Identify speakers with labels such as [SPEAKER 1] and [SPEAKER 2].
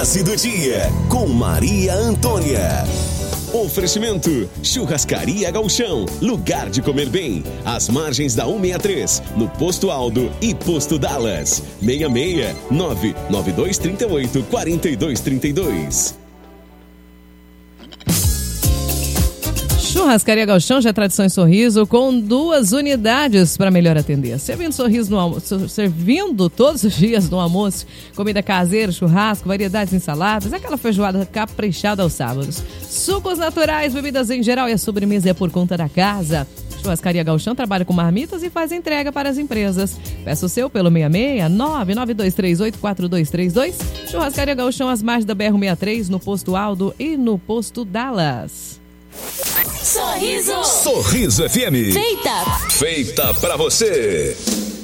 [SPEAKER 1] Frase do dia com Maria Antônia. Oferecimento: Churrascaria Gauchão, lugar de comer bem, às margens da 163, no Posto Aldo e Posto Dallas. 66 99238 4232.
[SPEAKER 2] Churrascaria Gauchão já é tradição em Sorriso, com 2 unidades para melhor atender. Servindo todos os dias no almoço, comida caseira, churrasco, variedades de ensaladas, aquela feijoada caprichada aos sábados. Sucos naturais, bebidas em geral e a sobremesa é por conta da casa. Churrascaria Gauchão trabalha com marmitas e faz entrega para as empresas. Peça o seu pelo 66 99238 4232. Churrascaria Gauchão, às margens da BR-163, no Posto Aldo e no Posto Dallas.
[SPEAKER 1] Sorriso FM. Feita pra você.